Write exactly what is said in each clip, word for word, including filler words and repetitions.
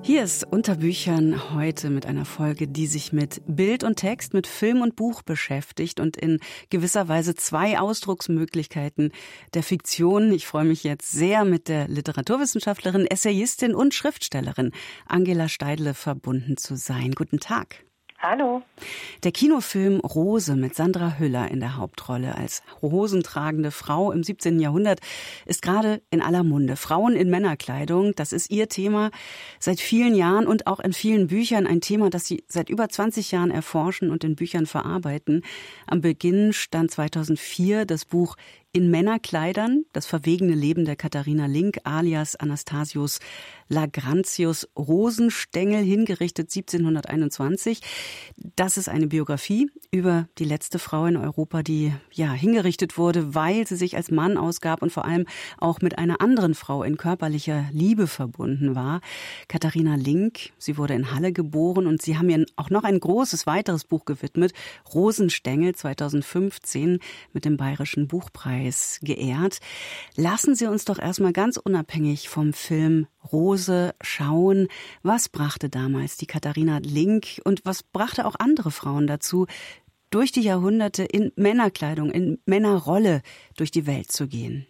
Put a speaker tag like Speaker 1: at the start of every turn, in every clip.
Speaker 1: Hier ist Unter Büchern heute mit einer Folge, die sich mit Bild und Text, mit Film und Buch beschäftigt und in gewisser Weise zwei Ausdrucksmöglichkeiten der Fiktion. Ich freue mich jetzt sehr, mit der Literaturwissenschaftlerin, Essayistin und Schriftstellerin Angela Steidle verbunden zu sein. Guten Tag.
Speaker 2: Hallo.
Speaker 1: Der Kinofilm Rose mit Sandra Hüller in der Hauptrolle als hosentragende Frau im siebzehnten Jahrhundert ist gerade in aller Munde. Frauen in Männerkleidung, das ist ihr Thema seit vielen Jahren und auch in vielen Büchern ein Thema, das sie seit über zwanzig Jahren erforschen und in Büchern verarbeiten. Am Beginn stand zweitausendvier das Buch In Männerkleidern, das verwegene Leben der Katharina Link alias Anastasius Lagrantius Rosenstengel, hingerichtet siebzehnhunderteinundzwanzig. Das ist eine Biografie über die letzte Frau in Europa, die ja hingerichtet wurde, weil sie sich als Mann ausgab und vor allem auch mit einer anderen Frau in körperlicher Liebe verbunden war. Katharina Link, sie wurde in Halle geboren und sie haben ihr auch noch ein großes weiteres Buch gewidmet, Rosenstengel zweitausendfünfzehn mit dem Bayerischen Buchpreis geehrt. Lassen Sie uns doch erstmal ganz unabhängig vom Film Rose schauen, was brachte damals die Katharina Link und was brachte auch andere Frauen dazu, durch die Jahrhunderte in Männerkleidung, in Männerrolle durch die Welt zu gehen?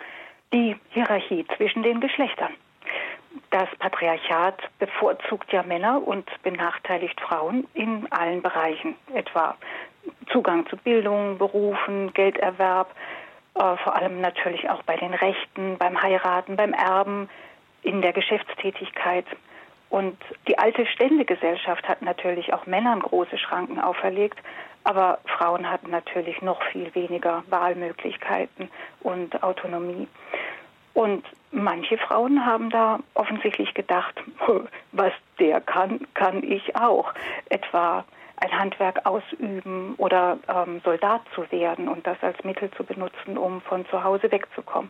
Speaker 2: Die Hierarchie zwischen den Geschlechtern. Das Patriarchat bevorzugt ja Männer und benachteiligt Frauen in allen Bereichen, etwa Zugang zu Bildung, Berufen, Gelderwerb, äh, vor allem natürlich auch bei den Rechten, beim Heiraten, beim Erben, in der Geschäftstätigkeit. Und die alte Ständegesellschaft hat natürlich auch Männern große Schranken auferlegt, aber Frauen hatten natürlich noch viel weniger Wahlmöglichkeiten und Autonomie. Und manche Frauen haben da offensichtlich gedacht, was der kann, kann ich auch. Etwa ein Handwerk ausüben oder ähm, Soldat zu werden und das als Mittel zu benutzen, um von zu Hause wegzukommen.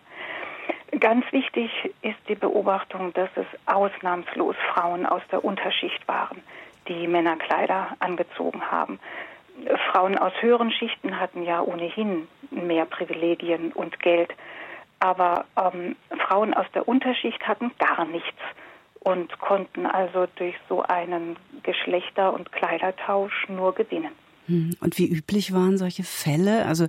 Speaker 2: Ganz wichtig ist die Beobachtung, dass es ausnahmslos Frauen aus der Unterschicht waren, die Männerkleider angezogen haben. Frauen aus höheren Schichten hatten ja ohnehin mehr Privilegien und Geld, aber ähm, Frauen aus der Unterschicht hatten gar nichts und konnten also durch so einen Geschlechter- und Kleidertausch nur gewinnen.
Speaker 1: Und wie üblich waren solche Fälle? Also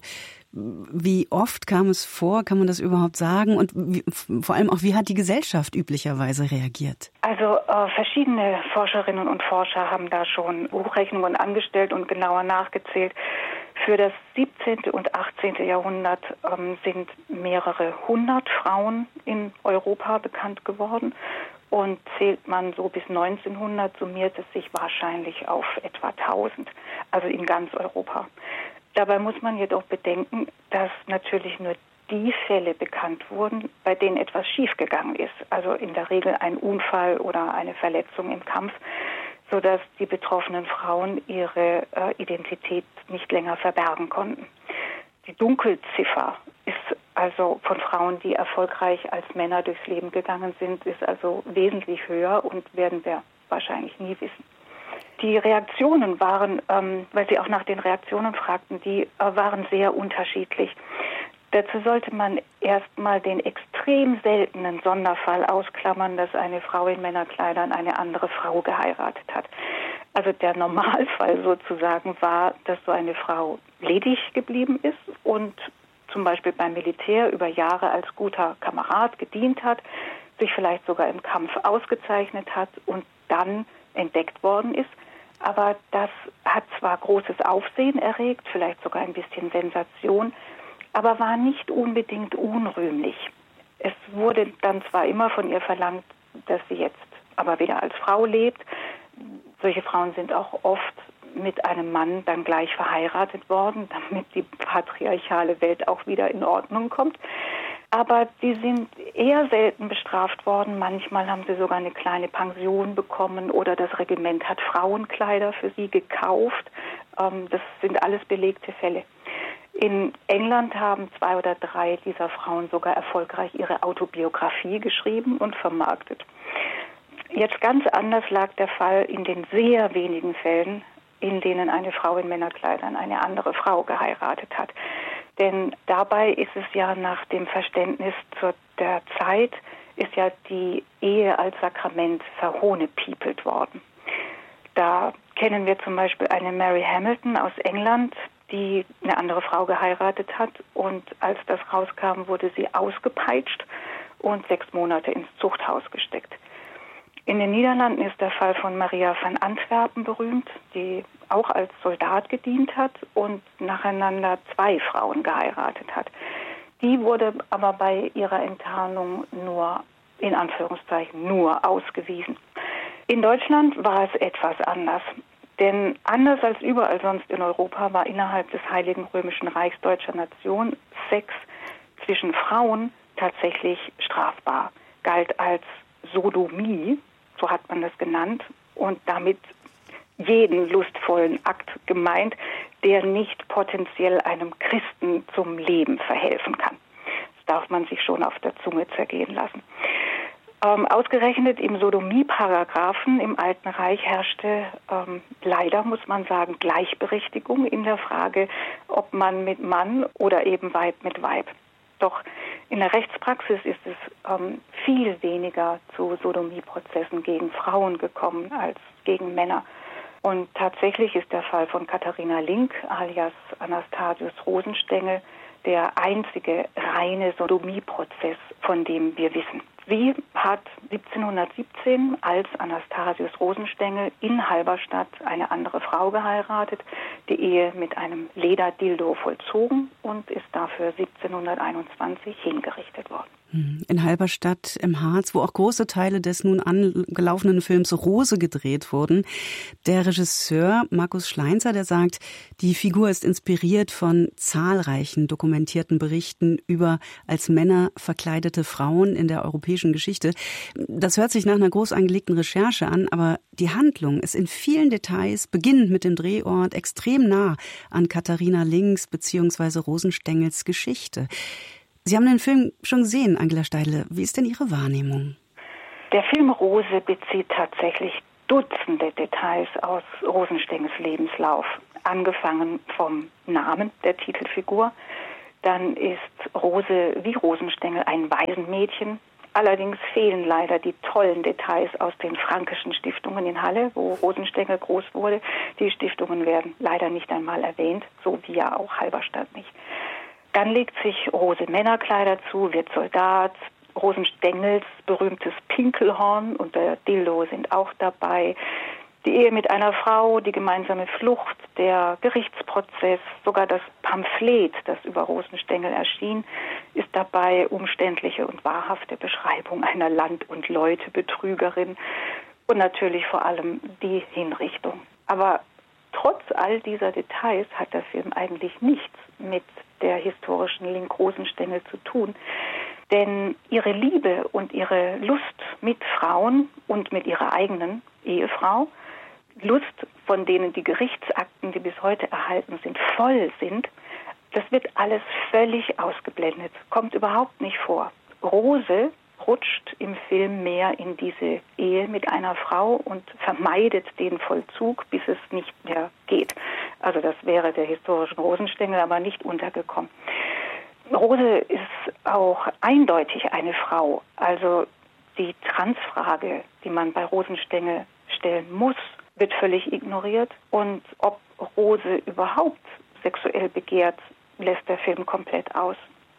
Speaker 1: wie oft kam es vor? Kann man das überhaupt sagen? Und wie, vor allem auch, wie hat die Gesellschaft üblicherweise reagiert?
Speaker 2: Also äh, verschiedene Forscherinnen und Forscher haben da schon Hochrechnungen angestellt und genauer nachgezählt. Für das siebzehnten und achtzehnten Jahrhundert ähm, sind mehrere hundert Frauen in Europa bekannt geworden. Und zählt man so bis neunzehnhundert, summiert es sich wahrscheinlich auf etwa tausend, also in ganz Europa. Dabei muss man jedoch bedenken, dass natürlich nur die Fälle bekannt wurden, bei denen etwas schiefgegangen ist, also in der Regel ein Unfall oder eine Verletzung im Kampf, sodass die betroffenen Frauen ihre äh, Identität nicht länger verbergen konnten. Die Dunkelziffer ist also von Frauen, die erfolgreich als Männer durchs Leben gegangen sind, ist also wesentlich höher und werden wir wahrscheinlich nie wissen. Die Reaktionen waren, ähm, weil Sie auch nach den Reaktionen fragten, die äh, waren sehr unterschiedlich. Dazu sollte man erstmal den extrem seltenen Sonderfall ausklammern, dass eine Frau in Männerkleidern eine andere Frau geheiratet hat. Also der Normalfall sozusagen war, dass so eine Frau ledig geblieben ist und zum Beispiel beim Militär über Jahre als guter Kamerad gedient hat, sich vielleicht sogar im Kampf ausgezeichnet hat und dann entdeckt worden ist. Aber das hat zwar großes Aufsehen erregt, vielleicht sogar ein bisschen Sensation, aber war nicht unbedingt unrühmlich. Es wurde dann zwar immer von ihr verlangt, dass sie jetzt aber wieder als Frau lebt. Solche Frauen sind auch oft mit einem Mann dann gleich verheiratet worden, damit die patriarchale Welt auch wieder in Ordnung kommt. Aber die sind eher selten bestraft worden. Manchmal haben sie sogar eine kleine Pension bekommen oder das Regiment hat Frauenkleider für sie gekauft. Das sind alles belegte Fälle. In England haben zwei oder drei dieser Frauen sogar erfolgreich ihre Autobiografie geschrieben und vermarktet. Jetzt ganz anders lag der Fall in den sehr wenigen Fällen, in denen eine Frau in Männerkleidern eine andere Frau geheiratet hat. Denn dabei ist es ja nach dem Verständnis zur der Zeit ist ja die Ehe als Sakrament verhohnepiepelt worden. Da kennen wir zum Beispiel eine Mary Hamilton aus England, die eine andere Frau geheiratet hat, und als das rauskam, wurde sie ausgepeitscht und sechs Monate ins Zuchthaus gesteckt. In den Niederlanden ist der Fall von Maria van Antwerpen berühmt, die auch als Soldat gedient hat und nacheinander zwei Frauen geheiratet hat. Die wurde aber bei ihrer Enttarnung nur, in Anführungszeichen, nur ausgewiesen. In Deutschland war es etwas anders. Denn anders als überall sonst in Europa war innerhalb des Heiligen Römischen Reichs deutscher Nation Sex zwischen Frauen tatsächlich strafbar, galt als Sodomie, so hat man das genannt, und damit jeden lustvollen Akt gemeint, der nicht potenziell einem Christen zum Leben verhelfen kann. Das darf man sich schon auf der Zunge zergehen lassen. Ähm, ausgerechnet im Sodomie-Paragraphen im Alten Reich herrschte ähm, leider, muss man sagen, Gleichberechtigung in der Frage, ob man mit Mann oder eben Weib mit Weib. Doch in der Rechtspraxis ist es ähm, viel weniger zu Sodomieprozessen gegen Frauen gekommen als gegen Männer. Und tatsächlich ist der Fall von Katharina Link alias Anastasius Rosenstengel der einzige reine Sodomieprozess, von dem wir wissen. Sie hat siebzehnhundertsiebzehn als Anastasius Rosenstengel in Halberstadt eine andere Frau geheiratet, die Ehe mit einem Lederdildo vollzogen und ist dafür siebzehnhunderteinundzwanzig hingerichtet worden.
Speaker 1: In Halberstadt im Harz, wo auch große Teile des nun angelaufenen Films Rose gedreht wurden. Der Regisseur Markus Schleinzer, der sagt, die Figur ist inspiriert von zahlreichen dokumentierten Berichten über als Männer verkleidete Frauen in der europäischen Geschichte. Das hört sich nach einer groß angelegten Recherche an, aber die Handlung ist in vielen Details, beginnend mit dem Drehort, extrem nah an Katharina Links bzw. Rosenstengels Geschichte. Sie haben den Film schon gesehen, Angela Steidle. Wie ist denn Ihre Wahrnehmung?
Speaker 2: Der Film Rose bezieht tatsächlich Dutzende Details aus Rosenstengels Lebenslauf. Angefangen vom Namen der Titelfigur. Dann ist Rose wie Rosenstengel ein Waisenmädchen. Allerdings fehlen leider die tollen Details aus den Frankischen Stiftungen in Halle, wo Rosenstengel groß wurde. Die Stiftungen werden leider nicht einmal erwähnt, so wie ja auch Halberstadt nicht. Dann legt sich Rose Männerkleider zu, wird Soldat. Rosenstengels berühmtes Pinkelhorn und der Dildo sind auch dabei. Die Ehe mit einer Frau, die gemeinsame Flucht, der Gerichtsprozess, sogar das Pamphlet, das über Rosenstengel erschien, ist dabei. Umständliche und wahrhafte Beschreibung einer Land- und Leute-Betrügerin und natürlich vor allem die Hinrichtung. Aber trotz all dieser Details hat der Film eigentlich nichts mit der historischen Link Rosenstengel zu tun. Denn ihre Liebe und ihre Lust mit Frauen und mit ihrer eigenen Ehefrau, Lust, von denen die Gerichtsakten, die bis heute erhalten sind, voll sind, das wird alles völlig ausgeblendet, kommt überhaupt nicht vor. Rose rutscht im Film mehr in diese Ehe mit einer Frau und vermeidet den Vollzug, bis es nicht mehr geht. Also das wäre der historischen Rosenstengel aber nicht untergekommen. Rose ist auch eindeutig eine Frau. Also die Transfrage, die man bei Rosenstengel stellen muss, wird völlig ignoriert. Und ob Rose überhaupt sexuell begehrt, lässt der Film komplett aus.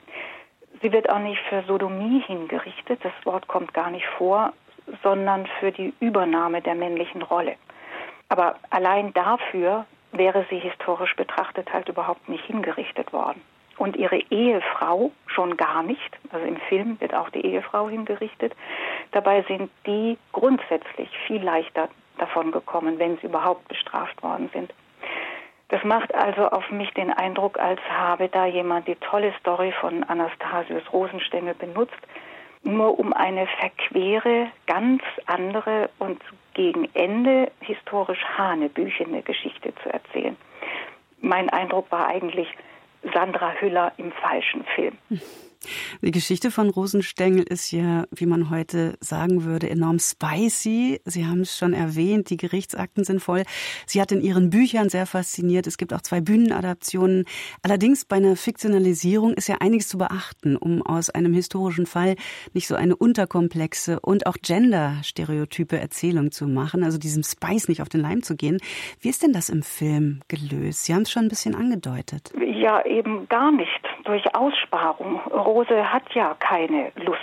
Speaker 2: Sie wird auch nicht für Sodomie hingerichtet, das Wort kommt gar nicht vor, sondern für die Übernahme der männlichen Rolle. Aber allein dafür wäre sie historisch betrachtet halt überhaupt nicht hingerichtet worden. Und ihre Ehefrau schon gar nicht, also im Film wird auch die Ehefrau hingerichtet. Dabei sind die grundsätzlich viel leichter davon gekommen, wenn sie überhaupt bestraft worden sind. Das macht also auf mich den Eindruck, als habe da jemand die tolle Story von Anastasius Rosenstengel benutzt, nur um eine verquere, ganz andere und gegen Ende historisch hanebüchene Geschichte zu erzählen. Mein Eindruck war eigentlich Sandra Hüller im falschen Film.
Speaker 1: Die Geschichte von Rosenstengel ist ja, wie man heute sagen würde, enorm spicy. Sie haben es schon erwähnt, die Gerichtsakten sind voll. Sie hat in ihren Büchern sehr fasziniert. Es gibt auch zwei Bühnenadaptionen. Allerdings bei einer Fiktionalisierung ist ja einiges zu beachten, um aus einem historischen Fall nicht so eine unterkomplexe und auch genderstereotype Erzählung zu machen, also diesem Spice nicht auf den Leim zu gehen. Wie ist denn das im Film gelöst? Sie haben es schon ein bisschen angedeutet.
Speaker 2: Ja, eben gar nicht. Durch Aussparung. Rose hat ja keine Lust.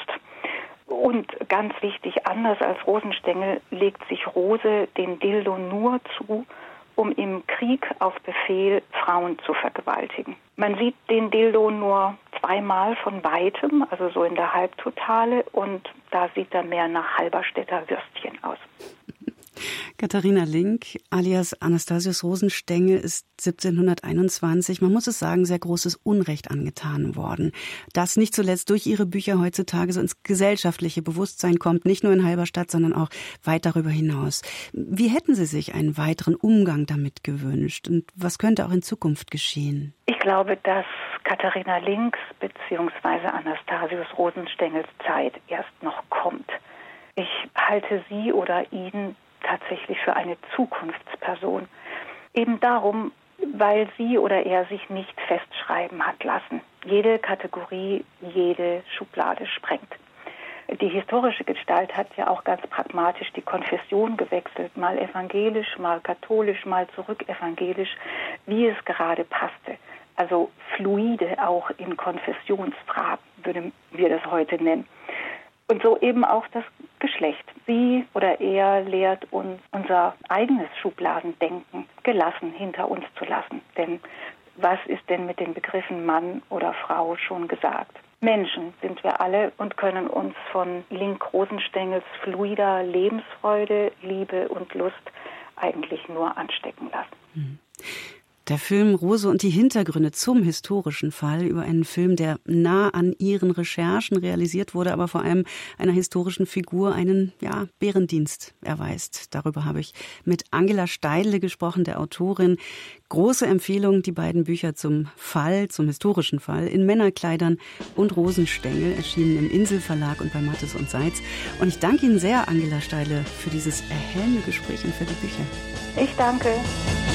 Speaker 2: Und ganz wichtig, anders als Rosenstengel legt sich Rose den Dildo nur zu, um im Krieg auf Befehl Frauen zu vergewaltigen. Man sieht den Dildo nur zweimal von Weitem, also so in der Halbtotale, und da sieht er mehr nach Halberstädter Würstchen aus.
Speaker 1: Katharina Link, alias Anastasius Rosenstengel, ist siebzehnhunderteinundzwanzig, man muss es sagen, sehr großes Unrecht angetan worden. Das nicht zuletzt durch ihre Bücher heutzutage so ins gesellschaftliche Bewusstsein kommt, nicht nur in Halberstadt, sondern auch weit darüber hinaus. Wie hätten Sie sich einen weiteren Umgang damit gewünscht und was könnte auch in Zukunft geschehen?
Speaker 2: Ich glaube, dass Katharina Links bzw. Anastasius Rosenstengels Zeit erst noch kommt. Ich halte sie oder ihn tatsächlich für eine Zukunftsperson. Eben darum, weil sie oder er sich nicht festschreiben hat lassen. Jede Kategorie, jede Schublade sprengt. Die historische Gestalt hat ja auch ganz pragmatisch die Konfession gewechselt, mal evangelisch, mal katholisch, mal zurückevangelisch, wie es gerade passte. Also fluide auch in Konfessionsfragen, würden wir das heute nennen. Und so eben auch das Geschlecht. Sie oder er lehrt uns, unser eigenes Schubladendenken gelassen hinter uns zu lassen. Denn was ist denn mit den Begriffen Mann oder Frau schon gesagt? Menschen sind wir alle und können uns von Link Rosenstengels fluider Lebensfreude, Liebe und Lust eigentlich nur anstecken lassen.
Speaker 1: Hm. Der Film Rose und die Hintergründe zum historischen Fall über einen Film, der nah an ihren Recherchen realisiert wurde, aber vor allem einer historischen Figur einen ja, Bärendienst erweist. Darüber habe ich mit Angela Steidle gesprochen, der Autorin. Große Empfehlung, die beiden Bücher zum Fall, zum historischen Fall, in Männerkleidern und Rosenstengel, erschienen im Inselverlag und bei Mattes und Seitz. Und ich danke Ihnen sehr, Angela Steidle, für dieses erhellende Gespräch und für die Bücher.
Speaker 2: Ich danke.